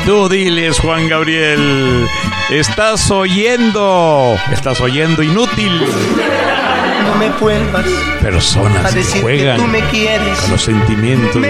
Tú diles, Juan Gabriel. Estás oyendo inútil. No me vuelvas Personas a que decir juegan que tú me quieres. con los sentimientos